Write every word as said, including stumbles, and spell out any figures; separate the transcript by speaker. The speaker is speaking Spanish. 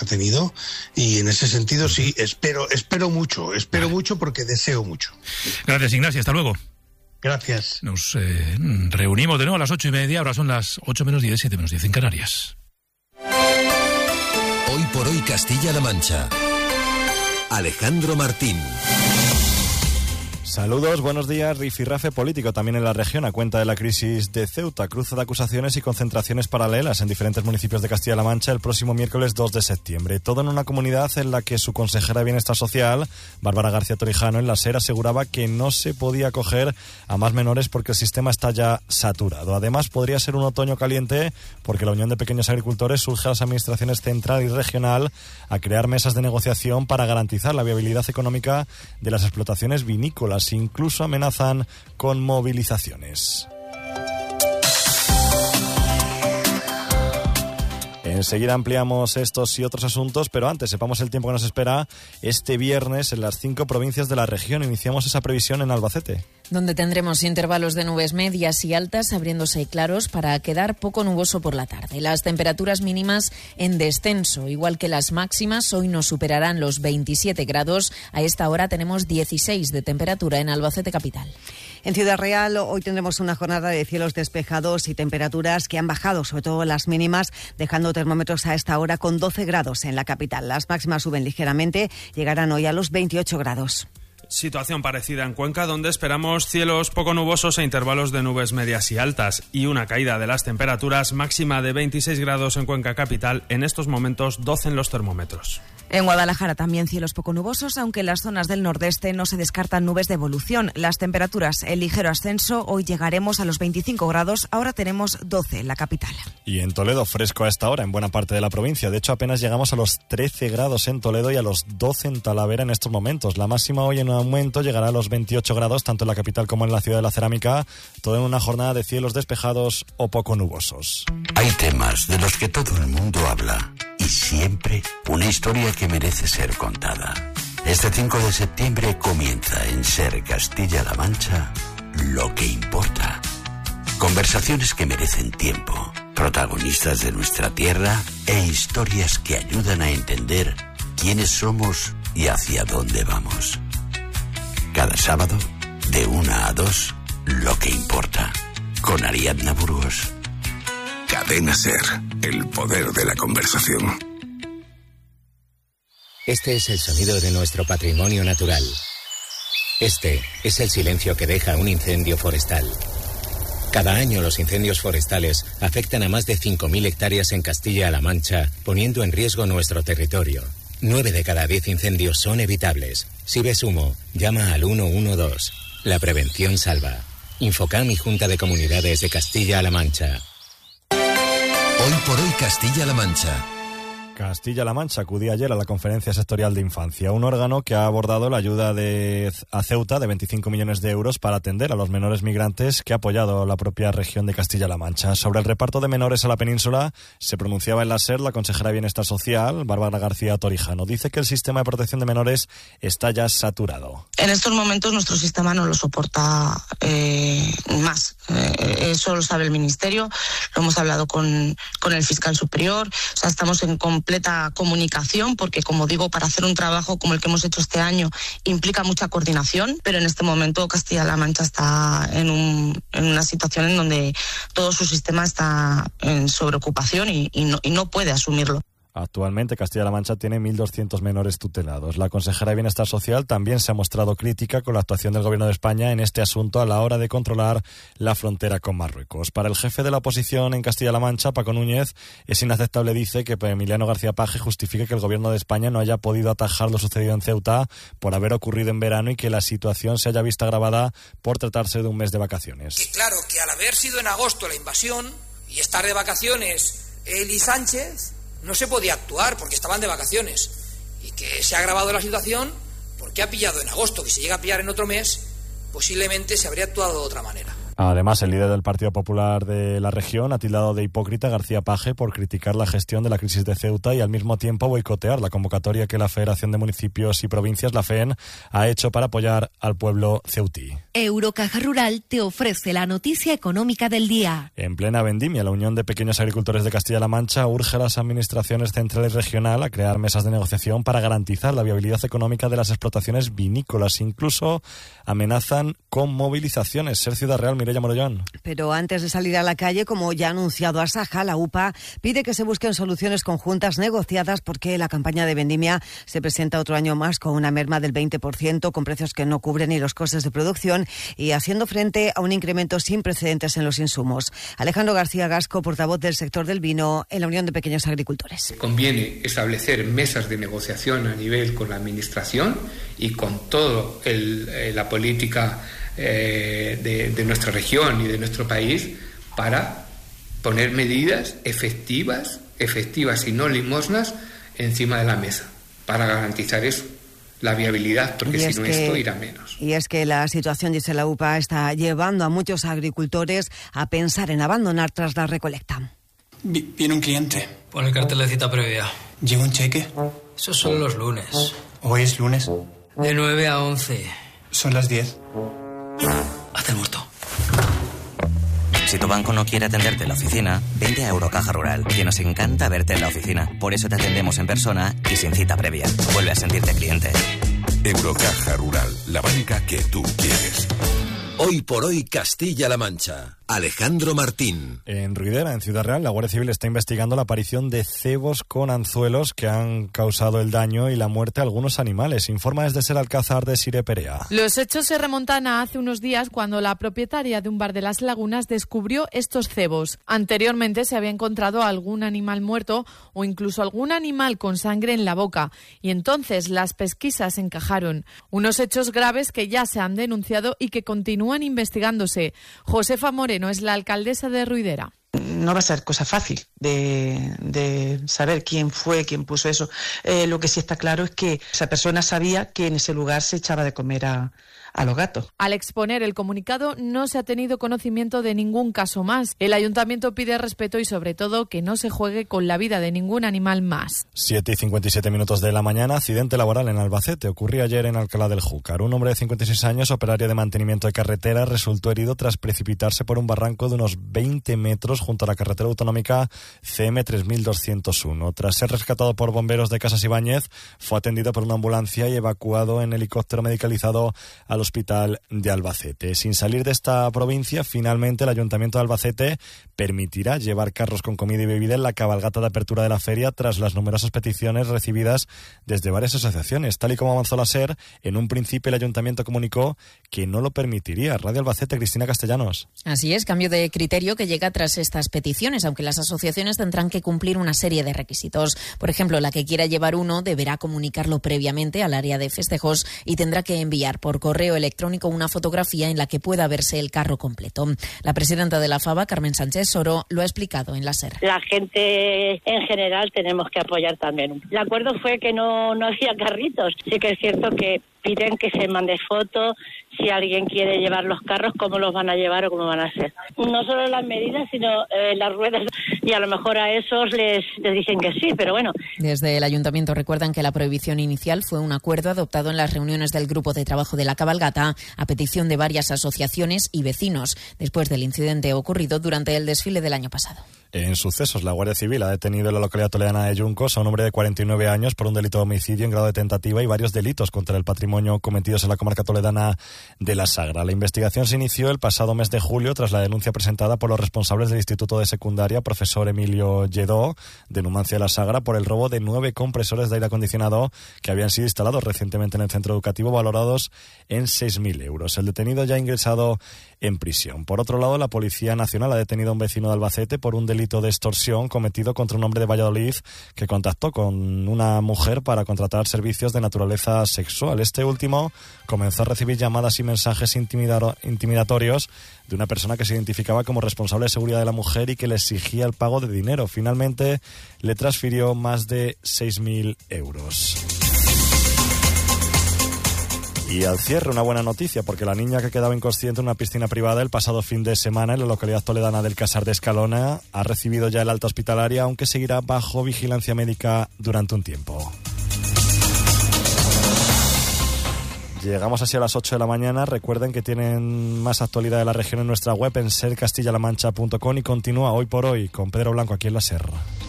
Speaker 1: ha tenido, y en ese sentido sí, espero, espero mucho, espero mucho porque deseo mucho.
Speaker 2: Gracias, Ignacio, hasta luego.
Speaker 1: Gracias.
Speaker 2: Nos eh, reunimos de nuevo a las ocho y media, ahora son las ocho menos diez, siete menos diez en Canarias.
Speaker 3: Hoy por hoy Castilla-La Mancha. Alejandro Martín.
Speaker 4: Saludos, buenos días. Rifirrafe político también en la región a cuenta de la crisis de Ceuta. Cruce de acusaciones y concentraciones paralelas en diferentes municipios de Castilla-La Mancha el próximo miércoles dos de septiembre. Todo en una comunidad en la que su consejera de Bienestar Social, Bárbara García Torijano, en la SER aseguraba que no se podía acoger a más menores porque el sistema está ya saturado. Además, podría ser un otoño caliente porque la Unión de Pequeños Agricultores surge a las administraciones central y regional a crear mesas de negociación para garantizar la viabilidad económica de las explotaciones vinícolas. Incluso amenazan con movilizaciones. Enseguida ampliamos estos y otros asuntos, pero antes sepamos el tiempo que nos espera este viernes en las cinco provincias de la región. Iniciamos esa previsión en Albacete,
Speaker 5: donde tendremos intervalos de nubes medias y altas abriéndose claros para quedar poco nuboso por la tarde. Las temperaturas mínimas en descenso, igual que las máximas, hoy no superarán los veintisiete grados. A esta hora tenemos dieciséis de temperatura en Albacete capital.
Speaker 6: En Ciudad Real hoy tendremos una jornada de cielos despejados y temperaturas que han bajado, sobre todo las mínimas, dejando termómetros a esta hora con doce grados en la capital. Las máximas suben ligeramente, llegarán hoy a los veintiocho grados.
Speaker 7: Situación parecida en Cuenca, donde esperamos cielos poco nubosos e intervalos de nubes medias y altas y una caída de las temperaturas, máxima de veintiséis grados en Cuenca capital, en estos momentos doce en los termómetros.
Speaker 8: En Guadalajara también cielos poco nubosos, aunque en las zonas del nordeste no se descartan nubes de evolución. Las temperaturas en ligero ascenso, hoy llegaremos a los veinticinco grados, ahora tenemos doce en la capital.
Speaker 4: Y en Toledo fresco a esta hora en buena parte de la provincia. De hecho, apenas llegamos a los trece grados en Toledo y a los doce en Talavera en estos momentos. La máxima hoy en aumento llegará a los veintiocho grados, tanto en la capital como en la ciudad de la Cerámica, todo en una jornada de cielos despejados o poco nubosos.
Speaker 9: Hay temas de los que todo el mundo habla y siempre una historia que merece ser contada. Este cinco de septiembre comienza en SER Castilla-La Mancha Lo que importa. Conversaciones que merecen tiempo, protagonistas de nuestra tierra e historias que ayudan a entender quiénes somos y hacia dónde vamos. Cada sábado, de una a dos, Lo que importa, con Ariadna Burgos.
Speaker 10: Cadena SER, el poder de la conversación.
Speaker 11: Este es el sonido de nuestro patrimonio natural. Este es el silencio que deja un incendio forestal. Cada año los incendios forestales afectan a más de cinco mil hectáreas en Castilla-La Mancha, poniendo en riesgo nuestro territorio. Nueve de cada diez incendios son evitables. Si ves humo, llama al uno uno dos. La prevención salva. Infocam y Junta de Comunidades de Castilla-La Mancha.
Speaker 3: Hoy por hoy Castilla-La Mancha.
Speaker 4: Castilla-La Mancha acudía ayer a la Conferencia Sectorial de Infancia, un órgano que ha abordado la ayuda de, a Ceuta de veinticinco millones de euros para atender a los menores migrantes que ha apoyado la propia región de Castilla-La Mancha. Sobre el reparto de menores a la península se pronunciaba en la SER la consejera de Bienestar Social, Bárbara García Torijano. Dice que el sistema de protección de menores está ya saturado.
Speaker 12: En estos momentos nuestro sistema no lo soporta eh, más. Eh, eso lo sabe el Ministerio, lo hemos hablado con, con el fiscal superior, o sea, estamos en completa comunicación porque, como digo, para hacer un trabajo como el que hemos hecho este año implica mucha coordinación, pero en este momento Castilla-La Mancha está en, un, en una situación en donde todo su sistema está en sobreocupación y, y, no, y no puede asumirlo.
Speaker 4: Actualmente Castilla-La Mancha tiene mil doscientos menores tutelados. La consejera de Bienestar Social también se ha mostrado crítica con la actuación del Gobierno de España en este asunto a la hora de controlar la frontera con Marruecos. Para el jefe de la oposición en Castilla-La Mancha, Paco Núñez, es inaceptable, dice, que Emiliano García Paje justifique que el Gobierno de España no haya podido atajar lo sucedido en Ceuta por haber ocurrido en verano y que la situación se haya visto agravada por tratarse de un mes de vacaciones.
Speaker 13: Que claro, que al haber sido en agosto la invasión y estar de vacaciones él y Sánchez, no se podía actuar porque estaban de vacaciones y que se ha agravado la situación porque ha pillado en agosto, que si llega a pillar en otro mes, posiblemente se habría actuado de otra manera.
Speaker 4: Además, el líder del Partido Popular de la región ha tildado de hipócrita a García Page por criticar la gestión de la crisis de Ceuta y al mismo tiempo boicotear la convocatoria que la Federación de Municipios y Provincias, la FEN, ha hecho para apoyar al pueblo ceutí.
Speaker 14: Eurocaja Rural te ofrece la noticia económica del día.
Speaker 4: En plena vendimia, la Unión de Pequeños Agricultores de Castilla-La Mancha urge a las administraciones central y regional a crear mesas de negociación para garantizar la viabilidad económica de las explotaciones vinícolas. Incluso amenazan con movilizaciones. Ser Ciudad Real, Mireia Morollón.
Speaker 6: Pero antes de salir a la calle, como ya ha anunciado Asaja, la U P A pide que se busquen soluciones conjuntas negociadas porque la campaña de vendimia se presenta otro año más con una merma del veinte por ciento, con precios que no cubren ni los costes de producción y haciendo frente a un incremento sin precedentes en los insumos. Alejandro García Gasco, portavoz del sector del vino en la Unión de Pequeños Agricultores.
Speaker 15: Conviene establecer mesas de negociación a nivel con la Administración y con toda la política eh, de, de nuestra región y de nuestro país para poner medidas efectivas, efectivas y no limosnas encima de la mesa para garantizar eso. La viabilidad, porque si no que, esto irá menos.
Speaker 6: Y es que la situación, dice la U P A, está llevando a muchos agricultores a pensar en abandonar tras la recolecta.
Speaker 16: Viene un cliente.
Speaker 17: Pon el cartel de cita previa.
Speaker 16: ¿Lleva un cheque?
Speaker 17: Eso son los lunes.
Speaker 16: ¿Hoy es lunes?
Speaker 17: De nueve a once.
Speaker 16: Son las diez.
Speaker 17: Haz el muerto.
Speaker 18: Si tu banco no quiere atenderte en la oficina, vente a Eurocaja Rural, que nos encanta verte en la oficina. Por eso te atendemos en persona y sin cita previa. Vuelve a sentirte cliente.
Speaker 10: Eurocaja Rural, la banca que tú quieres.
Speaker 3: Hoy por hoy Castilla-La Mancha. Alejandro Martín.
Speaker 4: En Ruidera, en Ciudad Real, la Guardia Civil está investigando la aparición de cebos con anzuelos que han causado el daño y la muerte a algunos animales. Informa desde Ser Alcázar de Sire Perea.
Speaker 19: Los hechos se remontan a hace unos días cuando la propietaria de un bar de Las Lagunas descubrió estos cebos. Anteriormente se había encontrado algún animal muerto o incluso algún animal con sangre en la boca y entonces las pesquisas encajaron. Unos hechos graves que ya se han denunciado y que continúan investigándose. Josefa Moreno es la alcaldesa de Ruidera.
Speaker 20: No va a ser cosa fácil de, de saber quién fue, quién puso eso. Eh, lo que sí está claro es que esa persona sabía que en ese lugar se echaba de comer a, a los gatos.
Speaker 19: Al exponer el comunicado no se ha tenido conocimiento de ningún caso más. El ayuntamiento pide respeto y sobre todo que no se juegue con la vida de ningún animal más.
Speaker 4: siete y cincuenta y siete minutos de la mañana, accidente laboral en Albacete. Ocurrió ayer en Alcalá del Júcar. Un hombre de cincuenta y seis años, operario de mantenimiento de carretera, resultó herido tras precipitarse por un barranco de unos veinte metros junto a la carretera autonómica C M tres mil doscientos uno. Tras ser rescatado por bomberos de Casas Ibáñez, fue atendido por una ambulancia y evacuado en helicóptero medicalizado al Hospital de Albacete. Sin salir de esta provincia, finalmente el Ayuntamiento de Albacete permitirá llevar carros con comida y bebida en la cabalgata de apertura de la feria tras las numerosas peticiones recibidas desde varias asociaciones. Tal y como avanzó la SER, en un principio el Ayuntamiento comunicó que no lo permitiría. Radio Albacete, Cristina Castellanos.
Speaker 5: Así es, cambio de criterio que llega tras estas peticiones, aunque las asociaciones tendrán que cumplir una serie de requisitos. Por ejemplo, la que quiera llevar uno deberá comunicarlo previamente al área de festejos y tendrá que enviar por correo electrónico una fotografía en la que pueda verse el carro completo. La presidenta de la FABA, Carmen Sánchez Soro, lo ha explicado en la SER.
Speaker 21: La gente en general tenemos que apoyar también. El acuerdo fue que no, no había carritos. Sí que es cierto que piden que se mande fotos, si alguien quiere llevar los carros, cómo los van a llevar o cómo van a ser. No solo las medidas, sino eh, las ruedas, y a lo mejor a esos les, les dicen que sí, pero bueno.
Speaker 5: Desde el Ayuntamiento recuerdan que la prohibición inicial fue un acuerdo adoptado en las reuniones del Grupo de Trabajo de la Cabalgata a petición de varias asociaciones y vecinos, después del incidente ocurrido durante el desfile del año pasado.
Speaker 4: En sucesos, la Guardia Civil ha detenido en la localidad toledana de Yuncos a un hombre de cuarenta y nueve años por un delito de homicidio en grado de tentativa y varios delitos contra el patrimonio cometidos en la comarca toledana de la Sagra. La investigación se inició el pasado mes de julio tras la denuncia presentada por los responsables del Instituto de Secundaria, profesor Emilio Lledó, de Numancia de la Sagra, por el robo de nueve compresores de aire acondicionado que habían sido instalados recientemente en el centro educativo, valorados en seis mil euros. El detenido ya ha ingresado en prisión. Por otro lado, la Policía Nacional ha detenido a un vecino de Albacete por un delito de extorsión cometido contra un hombre de Valladolid que contactó con una mujer para contratar servicios de naturaleza sexual. Este último comenzó a recibir llamadas y mensajes intimidatorios de una persona que se identificaba como responsable de seguridad de la mujer y que le exigía el pago de dinero. Finalmente le transfirió más de seis mil euros. Y al cierre, una buena noticia, porque la niña que quedaba inconsciente en una piscina privada el pasado fin de semana en la localidad toledana del Casar de Escalona ha recibido ya el alta hospitalaria, aunque seguirá bajo vigilancia médica durante un tiempo. Llegamos así a las ocho de la mañana. Recuerden que tienen más actualidad de la región en nuestra web en ser castilla la mancha punto com y continúa Hoy por Hoy con Pedro Blanco aquí en la SER.